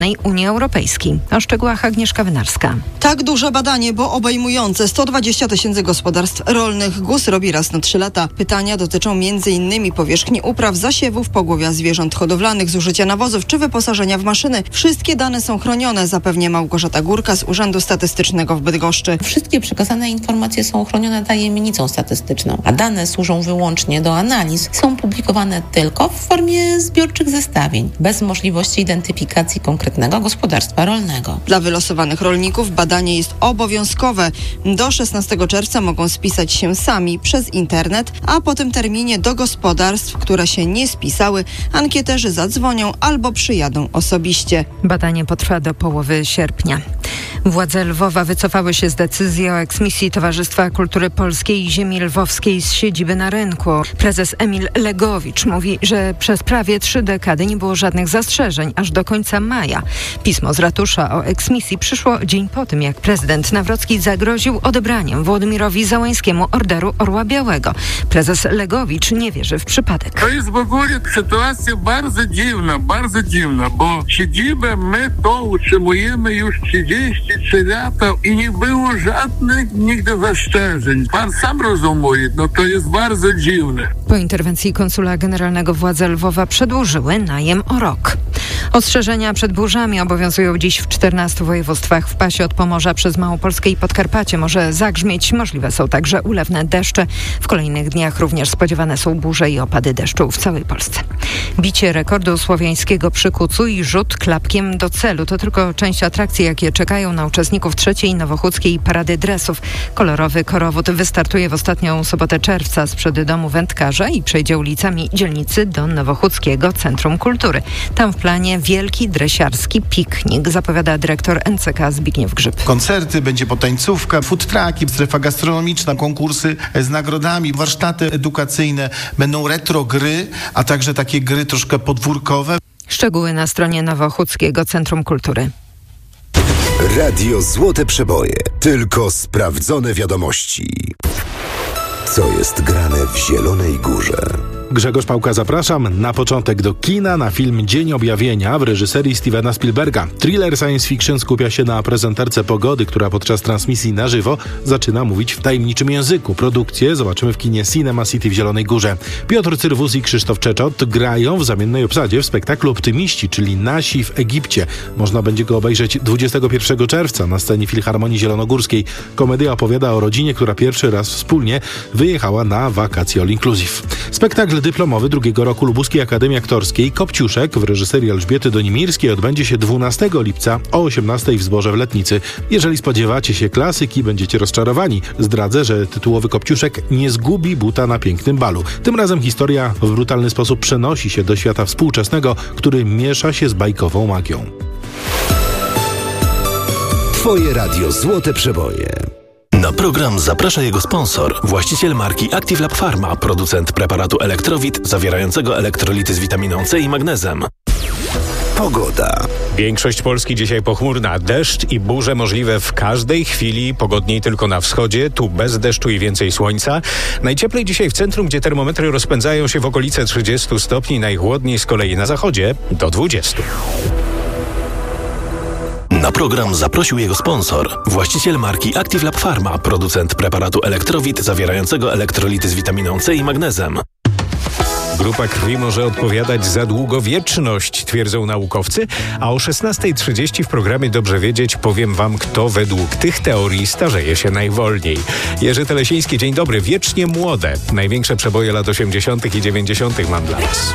Unii Europejskiej. O szczegółach Agnieszka Wynarska. Tak duże badanie, bo obejmujące 120 000 gospodarstw rolnych. GUS robi raz na 3 lata. Pytania dotyczą m.in. powierzchni upraw, zasiewów, pogłowia zwierząt hodowlanych, zużycia nawozów czy wyposażenia w maszyny. Wszystkie dane są chronione, zapewnia Małgorzata Górka z Urzędu Statystycznego w Bydgoszczy. Wszystkie przekazane informacje są chronione tajemnicą statystyczną, a dane służą wyłącznie do analiz. Są publikowane tylko w formie zbiorczych zestawień, bez możliwości identyfikacji konkretnego gospodarstwa rolnego. Dla wylosowanych rolników badanie jest obowiązkowe. Do 16 czerwca mogą spisać się sami przez internet, a po tym terminie do gospodarstw, które się nie spisały, ankieterzy zadzwonią albo przyjadą osobiście. Badanie potrwa do połowy sierpnia. Władze Lwowa wycofały się z decyzji o eksmisji Towarzystwa Kultury Polskiej i Ziemi Lwowskiej z siedziby na Rynku. Prezes Emil Legowicz mówi, że przez prawie 3 dekady nie było żadnych zastrzeżeń, aż do końca maja. Pismo z ratusza o eksmisji przyszło dzień po tym, jak prezydent Nawrocki zagroził odebraniem Włodymirowi Załańskiemu Orderu Orła Białego. Prezes Legowicz nie wierzy w przypadek. To jest w ogóle sytuacja bardzo dziwna, bo siedzibę my to utrzymujemy już 33 lata i nie było żadnych nigdy zastrzeżeń. Pan sam rozumie, to jest bardzo dziwne. Po interwencji konsula generalnego władze Lwowa przedłużyły najem o rok. Ostrzeżenia przed burzami obowiązują dziś w 14 województwach. W pasie od Pomorza przez Małopolskę i Podkarpacie może zagrzmieć. Możliwe są także ulewne deszcze. W kolejnych dniach również spodziewane są burze i opady deszczu w całej Polsce. Bicie rekordu słowiańskiego przy Kucu i rzut klapkiem do celu to tylko część atrakcji, jakie czekają na uczestników 3. Nowochódzkiej Parady Dresów. Kolorowy korowód wystartuje w ostatnią sobotę czerwca sprzed domu wędkarza i przejdzie ulicami dzielnicy do Nowochódzkiego Centrum Kultury. Tam w planie wielki dresiarski piknik, zapowiada dyrektor NCK Zbigniew Grzyb. Koncerty, będzie potańcówka, food trucki, strefa gastronomiczna, konkursy z nagrodami, warsztaty edukacyjne, będą retro gry, a także takie gry troszkę podwórkowe. Szczegóły na stronie Nowochódzkiego Centrum Kultury. Radio Złote Przeboje. Tylko sprawdzone wiadomości. Co jest grane w Zielonej Górze? Grzegorz Pałka, zapraszam na początek do kina na film Dzień Objawienia w reżyserii Stevena Spielberga. Thriller science fiction skupia się na prezenterce pogody, która podczas transmisji na żywo zaczyna mówić w tajemniczym języku. Produkcję zobaczymy w kinie Cinema City w Zielonej Górze. Piotr Cyrwus i Krzysztof Czeczot grają w zamiennej obsadzie w spektaklu Optymiści, czyli Nasi w Egipcie. Można będzie go obejrzeć 21 czerwca na scenie Filharmonii Zielonogórskiej. Komedia opowiada o rodzinie, która pierwszy raz wspólnie wyjechała na wakacje all inclusive. Spektakl dyplomowy drugiego roku Lubuskiej Akademii Aktorskiej Kopciuszek w reżyserii Elżbiety Donimirskiej odbędzie się 12 lipca o 18 w Zborze w Letnicy. Jeżeli spodziewacie się klasyki, będziecie rozczarowani. Zdradzę, że tytułowy Kopciuszek nie zgubi buta na pięknym balu. Tym razem historia w brutalny sposób przenosi się do świata współczesnego, który miesza się z bajkową magią. Twoje radio Złote Przeboje. Na program zaprasza jego sponsor, właściciel marki Active Lab Pharma, producent preparatu Elektrowit zawierającego elektrolity z witaminą C i magnezem. Pogoda. Większość Polski dzisiaj pochmurna. Deszcz i burze możliwe w każdej chwili. Pogodniej tylko na wschodzie. Tu bez deszczu i więcej słońca. Najcieplej dzisiaj w centrum, gdzie termometry rozpędzają się w okolice 30 stopni. Najchłodniej z kolei na zachodzie do 20. Na program zaprosił jego sponsor, właściciel marki Active Lab Pharma, producent preparatu Elektrowit zawierającego elektrolity z witaminą C i magnezem. Grupa krwi może odpowiadać za długowieczność, twierdzą naukowcy, a o 16:30 w programie Dobrze Wiedzieć powiem wam, kto według tych teorii starzeje się najwolniej. Jerzy Telesiński, dzień dobry. Wiecznie młode. Największe przeboje lat 80. i 90. mam dla was.